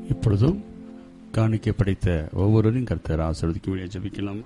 இப்பொழுதும் காணிக்கை படைத்த ஒவ்வொருவரையும் கர்த்தர் ஆசீர்வதிக்க முடிய ஜெபிக்கலாம்.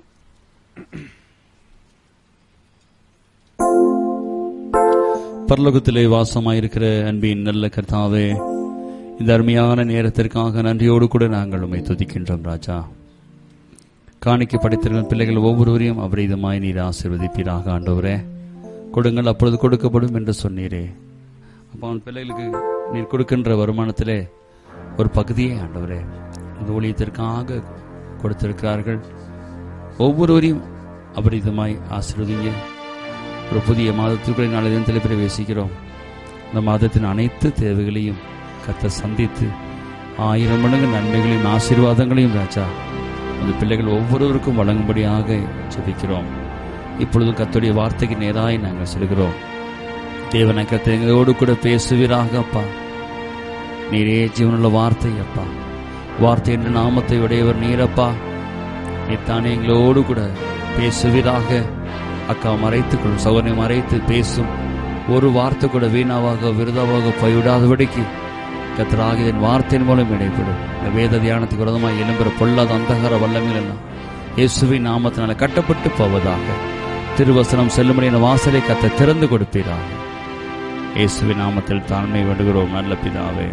பரலோகத்திலே வாசமாயிருக்கிற அன்பின் நல்ல கர்த்தாவே, இந்த அருமையான நேரத்திற்காக நன்றியோடு கூட நாங்கள் உம்மை துதிக்கின்றோம். ராஜா, காணிக்கை படைத்திருக்கிற பிள்ளைகள் ஒவ்வொருவரையும் அபரிதமாய் நீர் ஆசீர்வதிப்பீராக. ஆண்டவரே, கொடுங்கள் அப்பொழுது கொடுக்கப்படும் என்று சொன்னீரே. அப்போ அவன் பிள்ளைகளுக்கு நீர் கொடுக்கின்ற வருமானத்திலே ஒரு பகுதியை ஆண்டவரே இந்த ஊழியத்திற்காக கொடுத்திருக்கிறார்கள். ஒவ்வொருவரையும் அபரிதமாய் ஆசீர்வதிங்க. ஒரு புதிய மாதத்திற்குள்ளே நாளை தினத்தில் பிரவேசிக்கிறோம். இந்த மாதத்தின் அனைத்து தேவைகளையும் கர்த்தர் சந்தித்து 1000 மடங்கு நன்மைகளையும் ஆசீர்வாதங்களையும் ராஜா அந்த பிள்ளைகள் ஒவ்வொருவருக்கும் வழங்கும்படியாக ஜெபிக்கிறோம். இப்பொழுதும் கர்த்தருடைய வார்த்தைக்கு நேராய் நாங்கள் செல்கிறோம். தேவனை கர்த்தர் எங்களோடு கூட பேசுவீராக. அப்பா, நீரே ஜீவனுள்ள வார்த்தை. அப்பா, வார்த்தை என்ற நாமத்தை உடையவர் நீரப்பா. நீத்தானே எங்களோடு கூட பேசுவீராக. அக்கா மறைத்துக்கொள்ளும், சகோதரனை மறைத்து பேசும் ஒரு வார்த்தை கூட வீணாவாக விருதாவாக போய்விடாதபடிக்கு கர்த்தராகிய இதன் வார்த்தையின் மூலம் இடைப்படும். இந்த வேத தியானத்துக்கு விரோதமாக எழும்புற பொல்லாத அந்தகார வல்லமைகள் எல்லாம் இயேசுவின் நாமத்தினால கட்டப்பட்டு போவதாக. திருவசனம் செல்லும்படியான வாசலை கர்த்தர் திறந்து கொடுப்பீராக. இயேசுவின் நாமத்தில் தாழ்மை வேண்டுகிறோம் நல்ல பிதாவே.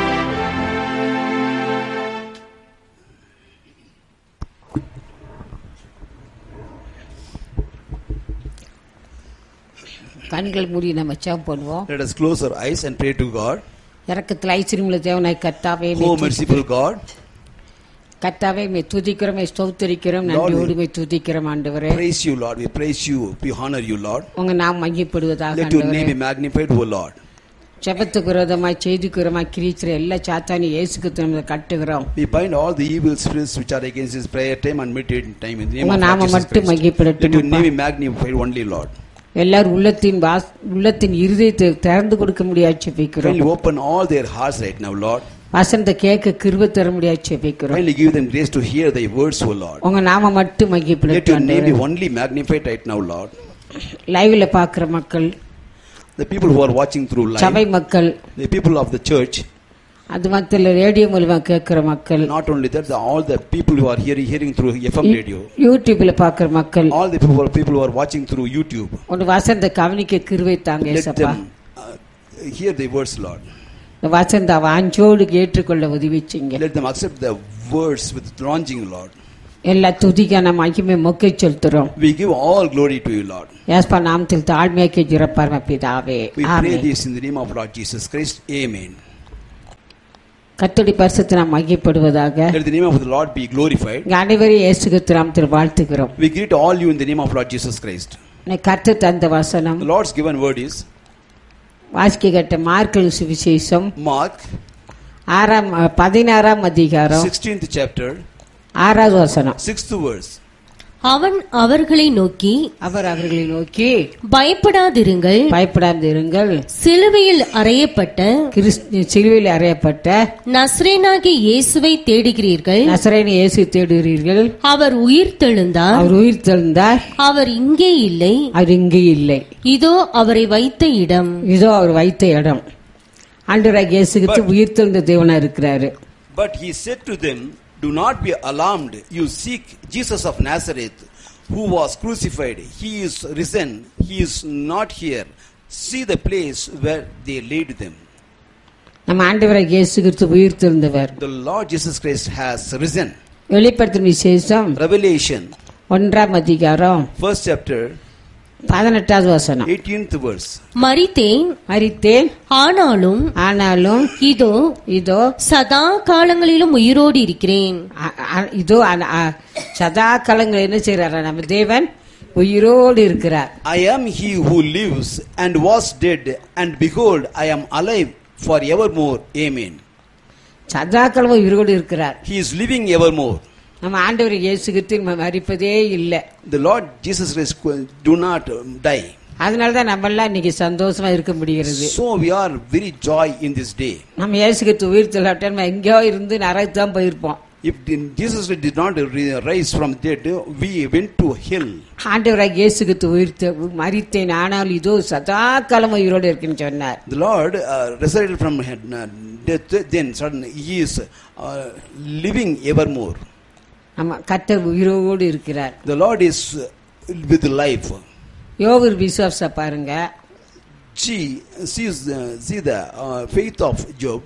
கண்கள் மூடி நம்ம ஜெபம் பண்ணுவோம். Let us close our eyes and pray to God. இரக்கத்தில் ஐஸ்வரியமுள்ள தேவனாய் கர்த்தாவே, Oh merciful God, கர்த்தாவே மே துதிக்கிறோம், ஸ்தோத்திரிக்கிறோம், நன்றியோடு மே துதிக்கிறோம். ஆண்டவரே, praise you Lord, we praise you, we honor you Lord. உங்க நாமம் மகிமைப்படுவதாக. Let your name be magnified, O Lord. ஜெபத்துக்கு விரோதமாய் செய்திக்கு விரோதமாய் கிரிக்கிற எல்லா சாத்தானி இயேசு கிறிஸ்துவின் கட்டுகிறோம். We bind all the evil spirits which are against this prayer time and meditation time in the name உங்க of நாமம் Jesus மட்டும் Christ. மகிமைப்படட்டும். Let your name be magnified only Lord. எல்லாரும் உள்ளத்தின் இருதயத்தை திறந்து கொடுக்க முடியாது ஜெபிக்கிறோம். Kindly open all their hearts right now Lord. வசனத்தை கேட்க கிருபை தர முடியாது ஜெபிக்கிறோம். Kindly give them grace to hear thy words, O Lord. உங்க நாமம் மட்டும் Let your மகிமைப்படட்டும். name be only magnified right now Lord. லைவ்ல பாக்குற மக்கள், The people who are watching through சபை live, மக்கள், the people of the church, அது மட்டும் ரேடியோ மூலமா கேட்கிற மக்கள், not only that, all the people who are hearing through FM radio, யூடியூப்ல பாக்குற மக்கள், all the people who are watching through YouTube, உன் வசனத்தை கவனிக்க கிருபை தாங்க let ஏசப்பா. them hear the words Lord. இந்த வசனத்தை வாஞ்சோடு ஏற்றுக்கொள்ள உதவிச்சிங்க. Let them accept the words with longing Lord. எல்லா துதிக்கான மகிமை மொக்கை செலுத்துறோம். We give all glory to you Lord. ஏசப்பா நாமத்தில் தாழ்மையாக்கி ஜெபப்பர் பிதாவே. We pray amen. this in the name of Lord Jesus Christ. Amen. கர்த்தருடைய பரிசுத்த நாமம் மகிமைப்படுவதாக. Let the name of the Lord be glorified. அனைவரையும் இயேசு கிறிஸ்து நாமத்தில் வாழ்த்துகிறோம். We greet all you in the name of Lord Jesus Christ. கர்த்தர் தந்த வசனம் The Lord's given word is வாசிக்க கேட்ட மார்க்கு சுவிசேஷம் Mark 16ஆம் அதிகாரம் 16th chapter 6வது வசனம். 6th verse. அவன் அவர்களை நோக்கி பயப்படாதிருங்கள், பயப்படாதிருங்கள், சிலுவையில் அறையப்பட்ட சிலுவையில் அறையப்பட்ட நசரேயனாகிய இயேசுவை தேடுகிறீர்கள். நசரேயனாகிய இயேசு தேடுகிறீர்கள். அவர் உயிர்த்தெழுந்தார். அவர் உயிர்த்தெழுந்தார். அவர் இங்கே இல்லை. அவர் இங்கே இல்லை. இதோ அவரை வைத்த இடம். இதோ அவர் வைத்த இடம். ஆண்டவராகிய இயேசு கிறிஸ்து உயிர்த்தெழுந்த தேவனா இருக்கிறாரு. But he said to them, do not be alarmed. You seek Jesus of Nazareth, who was crucified. He is risen. He is not here. See the place where they laid them. நம்ம ஆண்டவராகிய இயேசு கிறிஸ்து உயிர்த்தெழுந்தவர். The Lord Jesus Christ has risen. வெளிப்படுத்தின விசேஷம் Revelation 1ஆம் அதிகாரம் 1st chapter 18வது வசனம். 18th verse. மரித்தேன், ஆனாலும் இதோ சதா காலங்களிலும் உயிரோடு இருக்கிறேன். இதோ சதா காலங்கள் என்ன செய்யறாரா நம்ம தேவன் உயிரோடு இருக்கிறார். I am he who lives and was dead, and behold, I am alive for evermore. Amen. சதா காலம் உயிரோடு இருக்கிறார். He is living evermore. நம்ம ஆண்டவர் இயேசு கிறிஸ்து மரிப்பதே இல்லை. The Lord Jesus Christ do not die. அதனாலதான் நம்ம எல்லாம் இன்னைக்கு சந்தோஷமா இருக்க முடிகிறது. So we are very joy in this day. நம்ம இயேசு கிறிஸ்து உயிர்த்தெழுந்தார், நம்ம எங்கேயோ இருந்து நரகத்துக்கு தான் போயிருப்போம். If Jesus did not rise from dead, we went to hell. ஆண்டவராகிய இயேசு கிறிஸ்து மரித்தேன், ஆனால் இதோ சதா காலம் உயிரோடு இருக்குன்னு சொன்னார். The Lord resurrected from death, then suddenly he is living evermore. ஆமா, கர்த்தர் உயிரோடு இருக்கிறார். The Lord is with life. யோபு விசுவாச பாருங்க. See the faith of Job.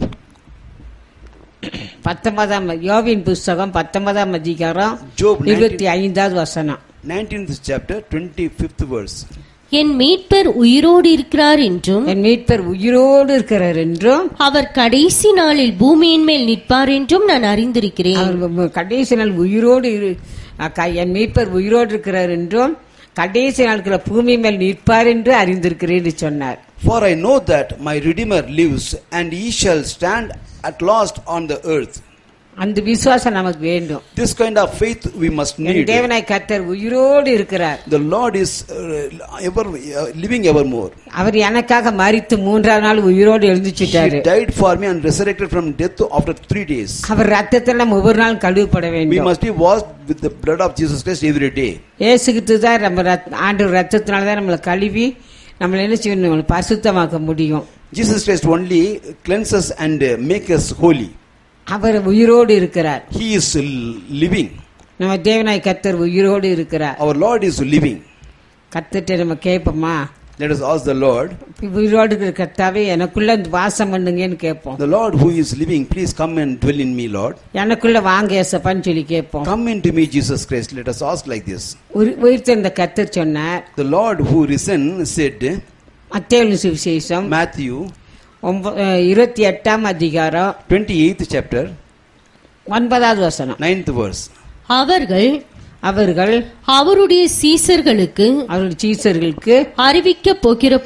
19ஆம் யோபின் புத்தகம் 19ஆம் அதிகாரம் Job 25வது வசனம். 19th chapter 25th verse. என் மீட்பர் உயிரோடு இருக்கிறார் என்றும் என் மீட்பர் உயிரோடு இருக்கிறார் என்றும் அவர் கடைசி நாளில் பூமியின் மேல் நிற்பார் என்றும் நான் அறிந்திருக்கிறேன். அவர் கடைசி நாள் உயிரோடு என் மீட்பர் உயிரோடு இருக்கிறார் என்றும் கடைசி நாட்கள பூமி மேல் நிற்பார் என்று அறிந்திருக்கிறேன் சொன்னார். For I know that my Redeemer lives, and he shall stand at last on the earth. அந்த விசுவாசம் நமக்கு வேண்டும். This kind of faith we must need. தேவனாய் கர்த்தர் உயிரோடு இருக்கிறார். The Lord is living evermore. அவர் எனக்காக மரித்து 3ஆம் நாள் உயிரோடு எழுந்திருச்சிட்டாரு. He died for me and resurrected from death after 3 days. அவர் இரத்தத்தால் நாம் ஒவ்வொரு நாள் கழுவப்பட வேண்டும். We must be washed with the blood of Jesus Christ every day. இயேசு கிறிஸ்து தான் நம்ம ஆண்டவர் இரத்தத்தினால தான் நம்மளை கழுவி நம்மளை என்ன செய்யணும், நம்மளை பரிசுத்தமாக்க முடியும். Jesus Christ only cleanses and make us holy. அவர் உயிரோடு இருக்கிறார். He is living. நம்ம தேவனாய் கர்த்தர் உயிரோடு இருக்கிறார். Our Lord is living. கர்த்தர்ட்ட நம்ம கேட்போமா? Let us ask the Lord. உயிரோடு இருக்கிற கர்த்தாவே எனக்குள்ள வாசம் பண்ணுங்கன்னு கேட்போம். The Lord who is living, please come and dwell in me, Lord. எனக்குள்ள வாங்க ஏசப்பான்னு சொல்லி கேட்போம். Come into me, Jesus Christ. Let us ask like this. உயிர்த்தெழுந்த கர்த்தர் சொன்னார். The Lord who risen said, மத்தேயு சுவிசேஷம் Matthew 28ஆம் அதிகாரம் 28th chapter 9வது வசனம். 9th verse. அவர்கள் அவருடைய சீசர்களுக்கு அறிவிக்க போகிற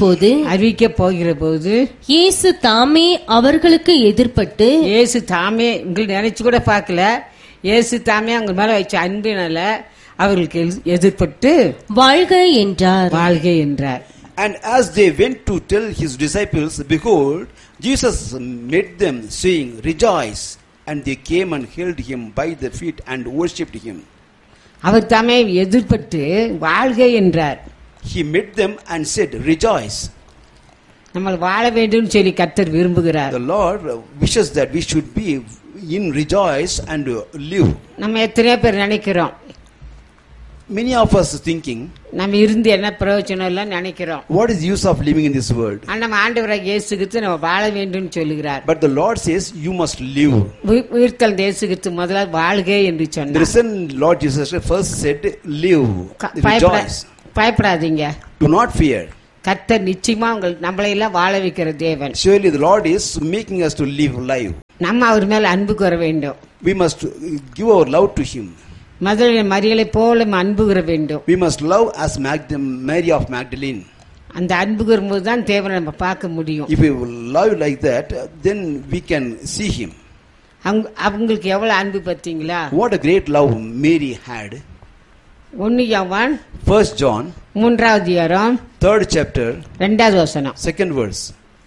போது இயேசு தாமே அவர்களுக்கு எதிர்பட்டு, இயேசு தாமே உங்களுக்கு நினைச்சு கூட பார்க்கல, இயேசு தாமே அவங்க மேல வச்ச அன்பினால அவர்களுக்கு எதிர்பட்டு வாழ்க என்றார். And as they went to tell his disciples, behold, Jesus met them, saying, Rejoice. And they came and held him by the feet and worshipped him. அவர் தாமே எதிர்பட்டு வாழ்க என்றார். He met them and said, Rejoice. நம்ம வாழ வேண்டும் சொல்லி கர்த்தர் விரும்புகிறார். The Lord wishes that we should be in rejoice and live. நம்ம எத்தனை பேர் நினைக்கிறோம், many of us thinking, நம்ம இருந்து என்ன பிரயோஜனம் இல்ல நினைக்கிறோம். what is the use of living in this world? நம்ம ஆண்டவராகிய இயேசு கிறிஸ்து நம்ம வாழ வேண்டும் சொல்லுகிறார். But the Lord says you must live. உயிர்த்தெழுந்த இயேசு கிறிஸ்து முதல்ல வாழ்க என்று சொன்னார். The risen Lord Jesus first said, live, rejoice. பயப்படாதீங்க. Do not fear. கர்த்தர் நிச்சயமா நம்மளை எல்லாம் வாழ வைக்கிற தேவன். Surely the Lord is making us to live life. நம்ம அவர் மேல அன்பு கூற வேண்டும். We must give our love to him. முதல்ல மரியாதை போல அன்பு கூற வேண்டும். We must love as Mary of Magdalene. அந்த அன்பு கூறும்போது தான் தேவனை நம்ம பார்க்க முடியும். If we love like that, then we can see him. அவங்களுக்கு எவ்வளவு அன்பு பார்த்தீங்களா? What a great love Mary had. 1 யோவான் 1 John 3வது அதிகாரம் 3rd chapter 2வது வசனம் 2nd verse.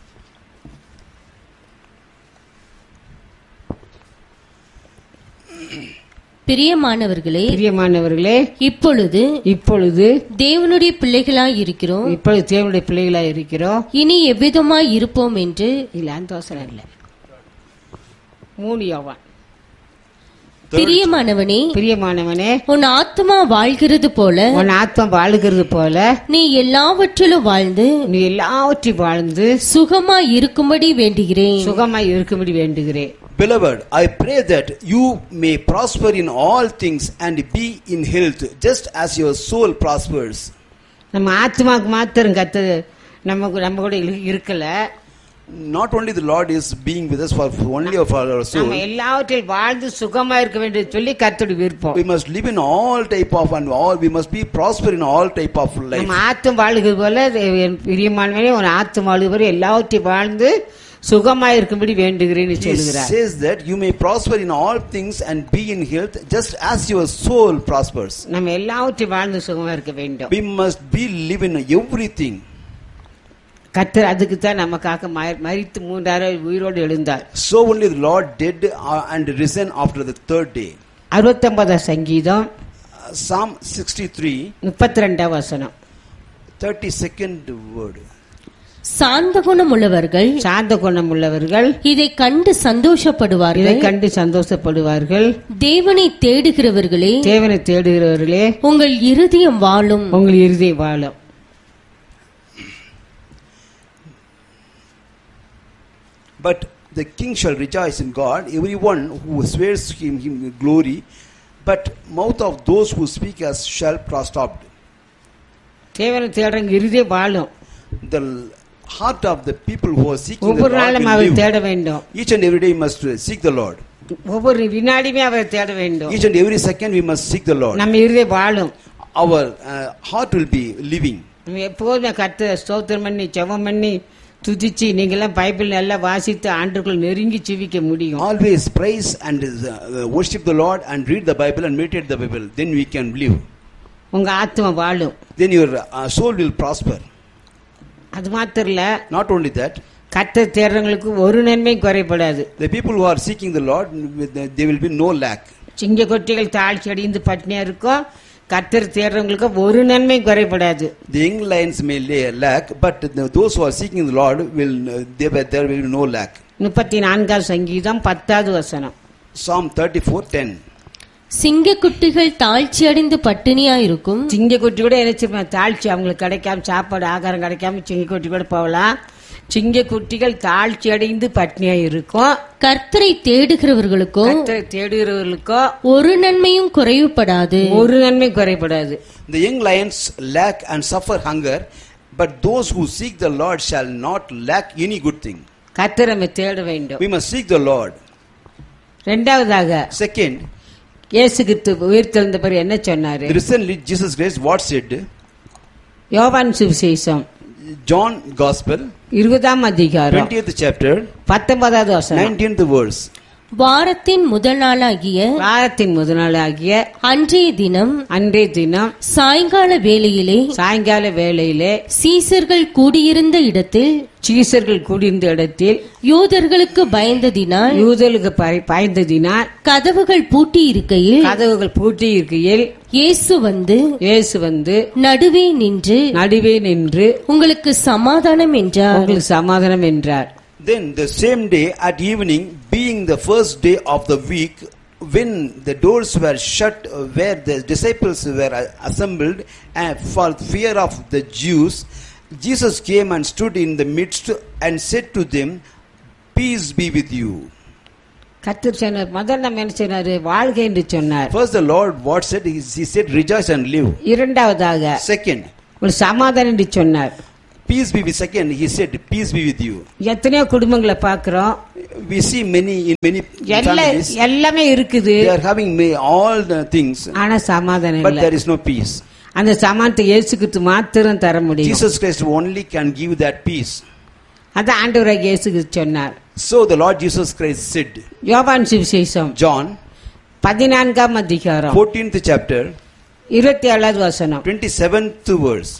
பிரியமானவர்களே, இப்பொழுது தேவனுடைய பிள்ளைகளாய் இருக்கிறோம். இனி எவ்விதமாய் இருப்போம் என்று இல்ல, அந்த வசனம் இல்ல. 3 யோவான். பிரியமானவனே, உன் ஆத்மா வாழ்கிறது போல நீ எல்லாவற்றிலும் வாழ்ந்து சுகமாய் இருக்கும்படி வேண்டுகிறேன். Beloved, I pray that you may prosper in all things and be in health, just as your soul prospers. நம்ம ஆத்மாக்கு மாத்திரம் கர்த்தர் நம்ம கூட இருக்கல. Not only the Lord is being with us for only of our soul. நம்ம எல்லாவற்றிலும் வாழ்ந்து சுகமா இருக்க வேண்டும் சொல்லி கர்த்தருடைய விருப்பம். We must live in all type of and all we must be prosper in all type of life. நம்ம ஆத்மா வாழ்கிறது போல பிரியமானவனே, ஒரு ஆத்மா வாழ்கிறது எல்லாவற்றையும் வாழ்ந்து சுகமாய் இருக்கும்படி வேண்டுகிறேன்னு சொல்லுகிறார். He says that you may prosper in all things and be in health just as your soul prospers. நம்ம எல்லாவற்றையும் வாழ்ந்து சுகமா இருக்க வேண்டும். We must be live in everything. கர்த்தர் அதுக்கு தான் நமக்காக மரித்து 3ஆம் நாள் உயிரோடு எழுந்தார். So only the Lord did and risen after the 3rd day. 69 சங்கீதம் Psalm 63 32வது வசனம் 32nd word. சாந்த குணமுள்ளவர்கள் சாந்த குணமுள்ளவர்கள் இதை கண்டு சந்தோஷப்படுவார்கள். இதை கண்டு சந்தோஷப்படுவார்கள். தேவனை தேடுகிறவர்களே தேவனை தேடுகிறவர்களே உங்கள் இருதயம் வாழும். உங்கள் இருதயம் வாழும். But the king shall rejoice in God, everyone who swears to him glory, but mouth of those who speak as shall be stopped. தேவனை தேடுறவங்க இருதயம் வாழும். The heart of the people who are seeking the ஒவ்வொரு Lord நாளும் will our live. தேட வேண்டும். Each and every day we must seek the Lord. ஒவ்வொரு வினாடியுமே அவரை தேட வேண்டும். Each and every second we must seek the Lord. நம்ம இருதயம் வாழும். Our heart will be living. நம்ம எப்போதுமே கர்த்தரை ஸ்தோத்திரம் பண்ணி ஜெபம் பண்ணி துதிச்சு நீங்கெல்லாம் பைபிள் நல்லா வாசித்து ஆண்டுக்குள் நெருங்கி ஜீவிக்க முடியும். Always praise and worship the Lord and read the Bible and meditate the Bible. Then we can live. உங்க ஆத்மா வாழும். Then your soul will prosper. அது மாத்திரம் இல்ல, Not only that, கர்த்தரை தேடுறவங்களுக்கு ஒரு நன்மையும் குறைபடாது. the people who are seeking the Lord, there will be no lack. சிங்க கொட்டிகள் தாழ்ச்சி அடைந்து பட்னியா இருக்கும். கர்த்தரை தேடுறவங்களுக்கு ஒரு நன்மையும் குறைபடாது. The young lions may lack, but those who are seeking the Lord will there will be no lack. 34 சங்கீதம் 10வது வசனம். Psalm 34:10. சிங்கக்குட்டிகள் தாழ்ச்சி அடைந்து பட்டினியா இருக்கும். சிங்கக்குட்டி கூட நினைச்சிருப்பேன், தாழ்ச்சி அவங்களுக்கு கிடைக்காம சாப்பாடு ஆகாரம் கிடைக்காம சிங்கக்குட்டி கூட போகலாம். சிங்கக்குட்டிகள் தாழ்ச்சி அடைந்து பட்னியா இருக்கும். கர்த்தரை தேடுகிறவர்களுக்கோ கர்த்தரை தேடுகிறவர்களுக்கோ ஒரு நன்மையும் குறைவுபடாது. ஒரு நன்மை குறைபடாது. The young lions lack and suffer hunger, but those who seek the Lord shall not lack any good thing. கர்த்தரை நம்ம தேட வேண்டும். We must seek the Lord. இரண்டாவதாக, Second, இயேசு கிறிஸ்து உயிர்த்தெழுந்த பிறகு என்ன சொன்னாரு? the risen Jesus Christ what said? யோவான் சுவிசேஷம் John Gospel 20ஆம் அதிகாரம் 20th chapter 19வது வசனம். 19th verse. வாரத்தின் முதல் நாளாகிய வாரத்தின் முதல் நாளாகிய அன்றைய தினம் சாயங்கால வேளையிலே சீசர்கள் கூடியிருந்த இடத்தில் யூதர்களுக்கு பயந்ததினால் கதவுகள் பூட்டி இருக்கையில் இயேசு வந்து நடுவே நின்று உங்களுக்கு சமாதானம் என்றார். Then the same day at evening, being the first day of the week, when the doors were shut where the disciples were assembled for fear of the Jews, Jesus came and stood in the midst and said to them, "Peace be with you." கர்த்தர் சொன்னார், முதல்ல நம்ம என்ன சொன்னாரு? வாழ்க என்று சொன்னார். First the Lord what said? He said, "Rejoice and live." இரண்டாவதாக, Second, ஒரு சமாதானம் என்று சொன்னார். peace be with. Second, he said, "Peace be with you." எத்தனையோ குடும்பங்களை பார்க்கிறோம். We see many families. எல்லாமே இருக்குது. They are having all the things, ஆனா சமாதானம் but இல்ல. there is no peace. அந்த சமாதானத்தை இயேசு கிறிஸ்து மாத்திரம் தர முடியும். Jesus Christ only can give that peace. அத ஆண்டவராகிய இயேசு கிறிஸ்து சொன்னார். So the Lord Jesus Christ said. யோவான் சுவிசேஷம் John 14ஆம் அதிகாரம் 14th chapter 27வது வசனம். 27th verse.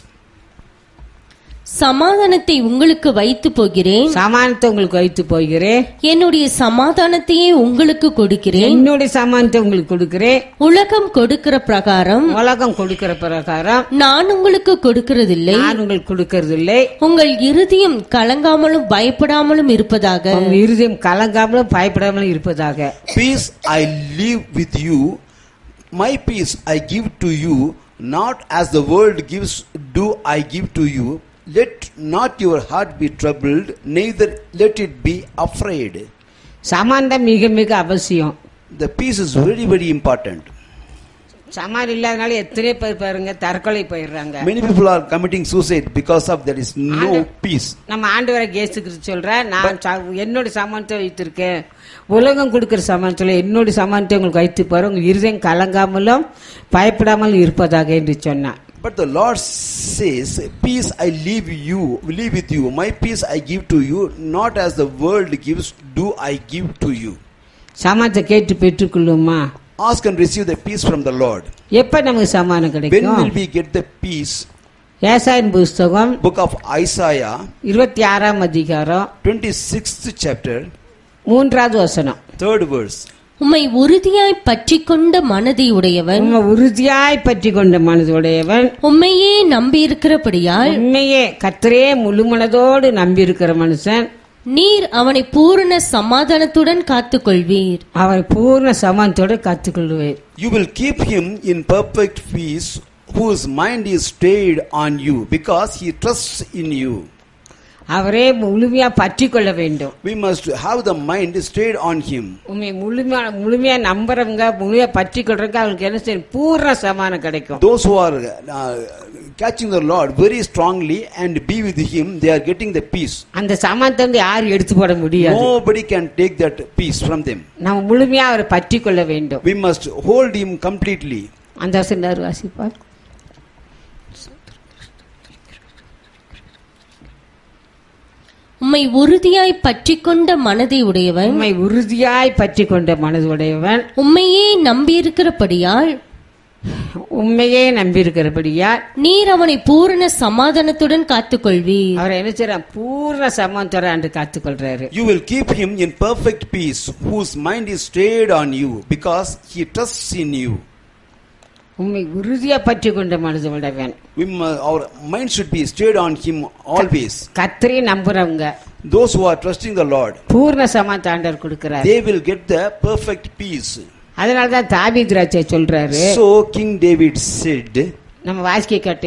சமாதானத்தை உங்களுக்கு வைத்து போகிறேன். சமாதானத்தை உங்களுக்கு வைத்து போகிறேன். என்னுடைய சமாதானத்தையே உங்களுக்கு கொடுக்கிறேன். என்னுடைய சமாதானத்தை உங்களுக்கு கொடுக்கிறேன். உலகம் கொடுக்கிற பிரகாரம் நான் உங்களுக்கு கொடுக்கிறதில்லை. நான் உங்களுக்கு கொடுக்கிறதில்லை. உங்கள் இருதயம் கலங்காமலும் பயப்படாமலும் இருப்பதாக. உங்கள் இருதயம் கலங்காமலும் பயப்படாமலும் இருப்பதாக. Peace I leave with you, my peace I give to you, not as the world gives do I give to you. Let not your heart be troubled, neither let it be afraid. சமாதானம் மிக மிக அவசியம். The peace is very very important. சமாதானம் இல்லாதனால எத்தனை பேர் பாருங்க தற்கொலை போயிடுறாங்க. Many people are committing suicide because of there is no peace. நம்ம ஆண்டவராகிய இயேசு கிறிஸ்து சொல்றார், நான் என்னோட சமாதானத்தை வைத்திருக்கேன். உலகம் கொடுக்கிற சமாதானத்துல என்னோட சமாதானத்தை உங்களுக்கு வைத்து பாரு, உங்க இருதயம் கலங்காமலும் பயப்படாமலும் இருப்பதாக என்று சொன்னார். But the Lord says, "Peace I leave with you. My peace I give to you, not as the world gives do I give to you." சமாதானத்தை கேட்டு பெற்றுக்கொள்ளுமா? Ask and receive the peace from the Lord. எப்ப நமக்கு சமாதானம் கிடைக்கும்? When will we get the peace? ஏசாயாவின் புத்தகம் Book of Isaiah 26ஆம் அதிகாரம் 26th chapter 3வது வசனம். 3rd verse. உம்மை உறுதியாய் பற்றிக் கொண்ட மனதை உடையவன், உம்மை உறுதியாய் பற்றி கொண்ட மனதுடையவன், உம்மையே நம்பியிருக்கிறபடியால் உண்மையே கர்த்தரே முழு மனதோடு நம்பி இருக்கிற மனுஷன், நீர் அவனை பூரண சமாதானத்துடன் காத்துக்கொள்வீர். அவரை பூர்ண சமானத்தோடு காத்துக்கொள்வேன். You will keep him in perfect peace, whose mind is stayed on you, because he trusts in you. அவரே முழுமையா பற்றி கொள்ள வேண்டும். We must have the mind stayed on him. உண்மை முழுமையா நம்புறவங்க, முழுமையா பற்றி கொள்றவங்க, அவங்களுக்கு என்ன செய்யும்? பூர்ண சமாதானம் கிடைக்கும். Those who are catching the Lord very strongly and be with him, they are getting the peace. அந்த சமாதானத்தை வந்து யாரும் எடுத்து போட முடியாது. Nobody can take that peace from them. நம்ம முழுமையா அவரை பற்றி கொள்ள வேண்டும். We must hold him completely. அந்த வசனம் வாசிப்பார். உம்மை உறுதியாய் பற்றிக் கொண்ட மனதை உடையவன், உம்மை உறுதியாய் பற்றி கொண்ட மனதுடையவன், உம்மையே நம்பியிருக்கிறபடியால் உண்மையே நம்பியிருக்கிறபடியா நீர் அவனை பூரண சமாதானத்துடன் காத்துக்கொள்வீர். அவரை என்ன செய்யறான்? பூர்ண சமாதானத்தோட அன்று காத்துக்கொள்றாரு. You will keep him in perfect peace, whose mind is stayed on you, because he trusts in you. உண்மை உறுதியா பற்றி கொண்ட மனதுடையவன். Our mind should be stayed on him always. கர்த்தரை நம்புறவங்க, those who are trusting the Lord, பூர்ண சமாதானம் ஆண்டவர் கொடுக்கிறார். they will get the perfect peace. அதனாலதான் தாவீது ராஜா சொல்றாரு. So King David said, நம்ம வாசிக்க கேட்ட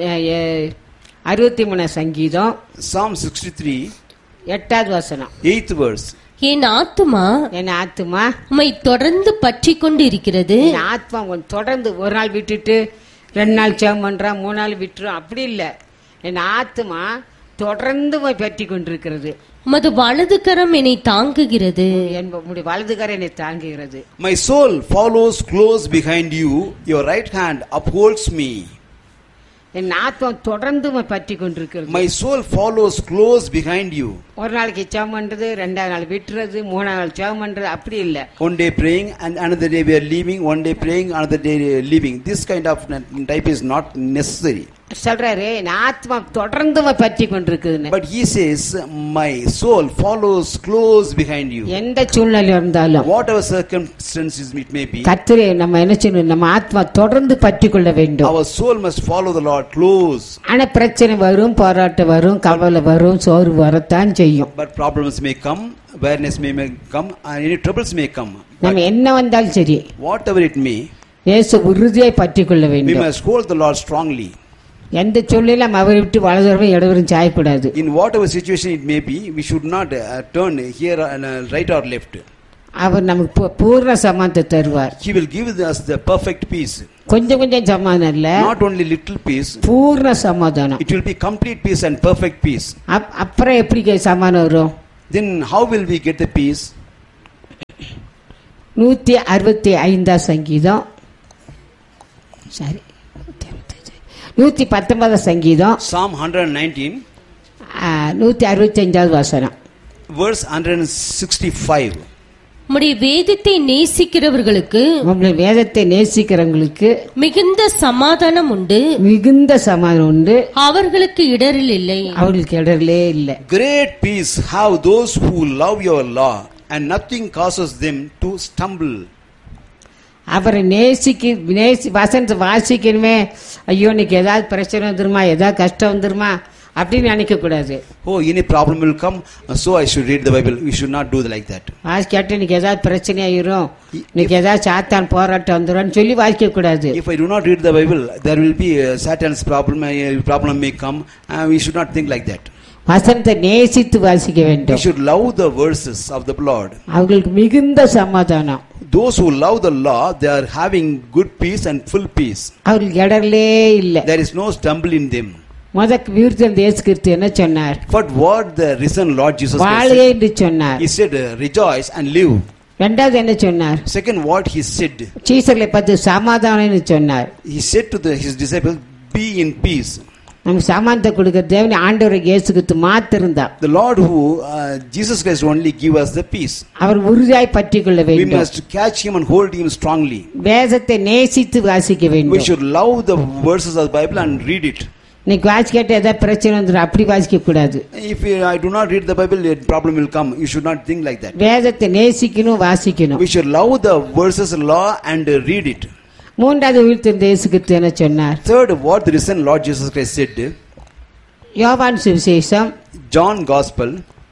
63 சங்கீதம் Psalm 63 8வது வசனம் 8th verse. என் ஆத்துமா என் ஆத்துமா உம்மை தொடர்ந்து பற்றி கொண்டு இருக்கிறது. என் ஆத்மா தொடர்ந்து ஒரு நாள் விட்டுட்டு 2 நாள் ஜெபம் பண்றான், 3 நாள் விட்டுரும், அப்படி இல்ல. என் ஆத்மா தொடர்ந்து பற்றி கொண்டிருக்கிறது. உமது வலது கரம் என்னை தாங்குகிறது. என்னுடைய வலது கரம் என்னை தாங்குகிறது. My soul follows close behind you, your right hand upholds me. என் ஆத்மா தொடர்ந்து பற்றி கொண்டிருக்கிறது. My soul follows close behind you. ஒரு நாளைக்கு ஜெபம் பண்றது, 2வது நாள் விட்டுறது, 3வது நாள் ஜெபம் பண்றது, அப்படி இல்ல. One day praying and another day we are leaving, one day praying, another day leaving. This kind of type is not necessary. சொல்றாரு என் ஆத்மா தொடர்ந்து பற்றி கொண்டிருக்குதுன்னு. But he says, my soul follows close behind you. எந்த சூழ்நிலை இருந்தாலும், Whatever circumstances it may be, கர்த்தரே நம்ம என்ன செய்யணும்? நம்ம ஆத்மா தொடர்ந்து பற்றி கொள்ள வேண்டும். our soul must follow the Lord close. ஆனா பிரச்சனை வரும், போராட்டம் வரும், கவலை வரும், சோர்வு வரத்தான் செய்யும். But problems may come, awareness may come, and any troubles may come. நம்ம என்ன வந்தாலும் சரி, Whatever it may, இயேசு உறுதியாய் பற்றி கொள்ள we வேண்டும். must hold the Lord strongly. எந்த சூழ்நிலையும் அவரை விட்டு வலதுபுறம் இடதுபுறம் சாயக்கூடாது. In whatever situation it may be, we should not turn here and right or left. அவர் நமக்கு பூர்ண சமாதானத்தை தருவார். He will give us the perfect peace. கொஞ்சம் கொஞ்சம் சமாதானம் இல்ல, Not only little peace, பூர்ண சமாதானம். it will be complete peace and perfect peace. அப்புறம் எப்படி சமாதானம் வரும்? Then how will we get the peace? 165 சங்கீதம், சரி 119 சங்கீதம், Psalm 119 165வது வசனம், verse 165. உம்முடைய வேதத்தை நேசிக்கிறவர்களுக்கு, உங்களுடைய வேதத்தை நேசிக்கிறவங்களுக்கு மிகுந்த சமாதானம் உண்டு. மிகுந்த சமாதானம் உண்டு, அவர்களுக்கு இடரில் இல்லை. அவர்களுக்கு இடரலே இல்லை. Great peace have those who love your law, and nothing causes them to stumble. அவரை வசனத்தை வாசிக்கணுமே, ஐயோ இன்னைக்கு ஏதாவது பிரச்சனை வந்துருமா, ஏதாவது கஷ்டம் வந்துருமா அப்படின்னு நினைக்க கூடாது. Oh, any problem will come, so I should read the Bible. We should not do like that. கேட்டு இன்னைக்கு ஏதாவது பிரச்சனை ஆயிரும், இன்னைக்கு ஏதாவது சாத்தான் போராட்டம் வந்துடும் சொல்லி வாசிக்க கூடாது. If I do not read the Bible, there will be Satan's problem may come, and we should not think like that. வசனத்தை நேசித்து வாசிக்க We வேண்டும். should love the verses of the Lord. அவங்களுக்கு மிகுந்த சமாதானம். Those who love the law, they are having good peace and full peace. அவங்களுக்கு இடரலே இல்லை. There is no stumble in them. விருத்தம் இயேசு கிறிஸ்து என்ன சொன்னார்? But what the risen Lord Jesus Christ வாழே said, என்று சொன்னார். he said, rejoice and live. இரண்டாவது என்ன சொன்னார்? Second, what he said, சீசர்களை பார்த்து சமாதானம் சொன்னார். he said to his disciples, be in peace. நம்ம சமாதானத்தை கொடுக்கிற தேவன் ஆண்டவர் இயேசு கிறிஸ்து மாத்திருந்தார். The Lord who Jesus Christ only give us the peace. அவர் உறுதியாய் பற்றி கொள்ள We வேண்டும். must catch him and hold him strongly. வேதத்தை நேசித்து வாசிக்க We வேண்டும். should love the verses of the Bible and read it. இன்னைக்கு வாசிக்கிட்ட ஏதாவது பிரச்சனை வந்துடும், அப்படி வாசிக்க கூடாது. If I do not read the Bible, a problem will come. You should not think like that. வேதத்தை நேசிக்கணும், வாசிக்கணும். We should love the verses law and read it. மூன்றாவது உயிர்த்தெழுந்த இயேசு கிறிஸ்து என்ன சொன்னார்? Third, what the risen Lord Jesus Christ said. யோவான் சுவிசேஷம் John Gospel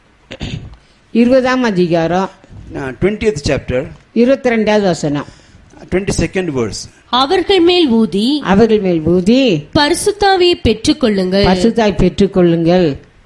20ஆம் அதிகாரம் 20th chapter 22வது வசனம். 22nd verse. அவர்கள் மேல் ஊதி அவர்கள் மேல் ஊதி பரிசுத்தாவியை பெற்றுக் கொள்ளுங்கள். பரிசுத்தாய் பெற்றுக் கொள்ளுங்கள்.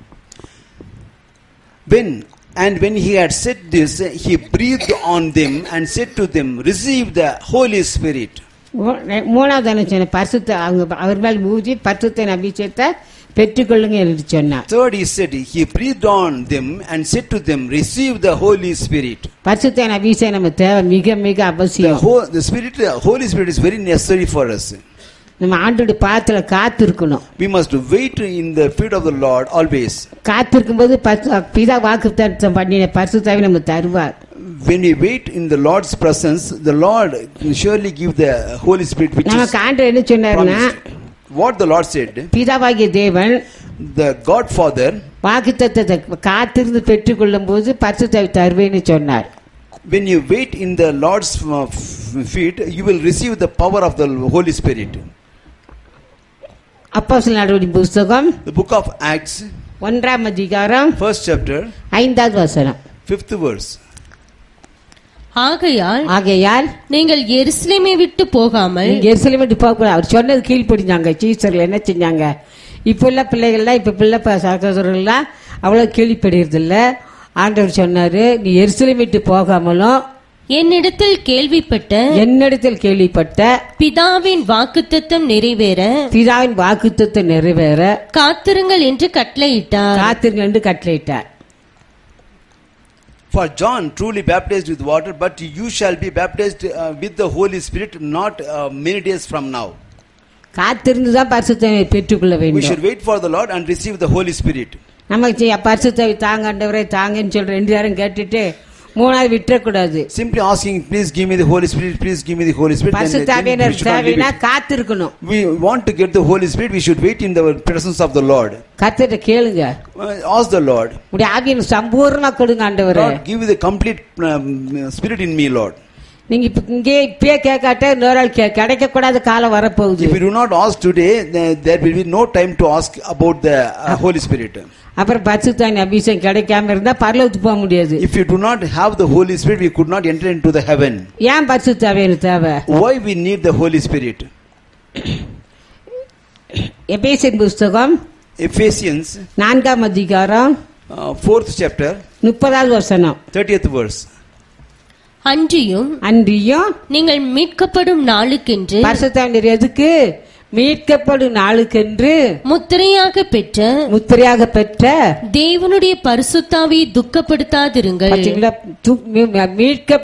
When he had said this, he breathed on them and said to them, receive the Holy Spirit. மூணாவது என்ன சொன்ன? பரிசுத்த அவர் மேல் ஊதி பரிசுத்த அபிஷேகத்தை பெற்றுக்கொள்ளுங்க என்று சொன்னார். Third, he said, he breathed on them and said to them, receive the Holy Spirit. பரிசுத்த அபிஷேகம் நம்ம தேவை, மிக மிக அவசியம். The Holy Spirit is very necessary for us. நம்ம ஆண்டோட பாதத்துல காத்திருக்கணும். We must wait in the feet of the Lord always. காத்திருக்கும் போது பிதா வாக்குத்தத்தம் பண்ணின பரிசுத்தாவை நம்ம தருவார். When we wait in the Lord's presence, the Lord will surely give the Holy Spirit which is நமக்கு ஆண்டவர் என்ன சொன்னார்னா, what the Lord said, பிதாவாகிய தேவன் the God Father, வாக்குத்தத்தத்தை காத்திருந்து பெற்றுக்கொள்ளும் போது பரிசுத்தாவை தருவேன்னு சொன்னார். when you wait in the Lord's feet, you will receive the power of the Holy Spirit. அப்போஸ்தலர் நடவடிக்கைகளின் புத்தகம் The book of Acts 1ஆம் அதிகாரம் 1st chapter 5வது வசனம். 5th verse. ஆகையால் நீங்கள் எருசலேமை விட்டு போகாமல், எருசலேமை விட்டு போக அவர் சொன்னது கீழ்ப்படிஞ்சாங்க. சீசர்கள் என்ன செஞ்சாங்க? இப்ப உள்ள பிள்ளைகள்லாம், இப்ப பிள்ளை சகோதரர்கள்லாம் அவ்வளவு கீழ்ப்படிறது இல்ல. ஆண்டவர் சொன்னாரு, நீ எருசலேமை விட்டு போகாமலும் என்னிடத்தில் கேள்விப்பட்ட பிதாவின் வாக்குத்தத்தம் நிறைவேற காத்திருங்கள் என்று கட்டளையிட்டார். For John truly baptized with water, but you shall be baptized with the Holy Spirit not many days from now. காத்திருந்துதான் பரிசுத்தத்தை பெற்றுக்கொள்ள வேண்டும். We should wait for the Lord and receive the Holy Spirit. நமக்கு பரிசுத்தை தாங்க ஆண்டவரே தாங்கன்னு சொல்ற ரெண்டு நேரம் கேட்டுட்டு மூணாவது விட்டுறக்கூடாது. Simply asking, please give me the Holy Spirit, please give me the Holy Spirit. பரிசுத்தாவினா காத்திருக்கணும். We want to get the Holy Spirit, we should wait in the presence of the Lord. கர்த்தரை கேளுங்க. Ask the Lord. உடைய ஆவியை சம்பூர்ணமா கொடுங்க ஆண்டவரே. Lord, give me the complete spirit in me, Lord. நீங்க இங்கே இப்பயே கேட்காட்ட இன்னொரு நாள் கிடைக்க கூடாத காலம் வரப்போகுது. If we do not ask today, there will be no time to ask about the Holy Spirit. அப்புறம் பரிசுத்தாவின் அபிஷேகம் கிடைக்காம இருந்தா பரலோகத்துக்கு போக முடியாது. If you do not have the Holy Spirit, we could not enter into the heaven. ஏன் பரிசுத்தாவின் தேவை? Why we need the Holy Spirit? எபேசியர் புத்தகம் Ephesians 4ஆம் அதிகாரம் 4th chapter 30வது வசனம். 30th verse. அன்றியும் நீங்கள் மீட்கப்படும் நாளுக்கென்று, பரிசுத்தாவின் எதுக்கு? மீட்கப்படும் நாளுக்கென்று முத்திரையாக பெற்ற தேவனுடைய பரிசுத்தாவியை துக்கப்படுத்தாதிருங்கள். மீட்க